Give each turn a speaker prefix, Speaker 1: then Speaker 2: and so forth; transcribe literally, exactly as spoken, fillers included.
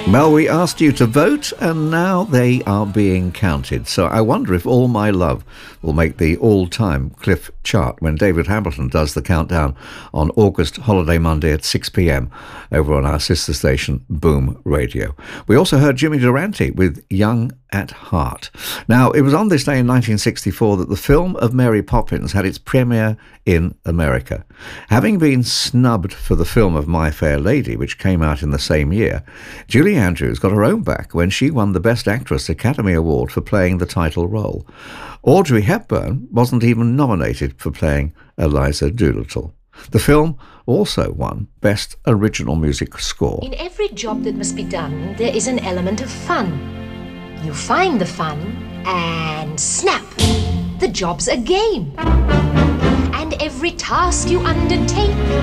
Speaker 1: Well, we asked you to vote, and now they are being counted. So I wonder if All My Love will make the all-time Cliff chart when David Hamilton does the countdown on August Holiday Monday at six p.m. over on our sister station, Boom Radio. We also heard Jimmy Durante with Young at Heart. Now, it was on this day in nineteen sixty-four that the film of Mary Poppins had its premiere in America. Having been snubbed for the film of My Fair Lady, which came out in the same year, Julie Andrews got her own back when she won the Best Actress Academy Award for playing the title role. Audrey Hepburn wasn't even nominated for playing Eliza Doolittle. The film also won Best Original Music Score.
Speaker 2: In every job that must be done, there is an element of fun. You find the fun, and snap, the job's a game. And every task you undertake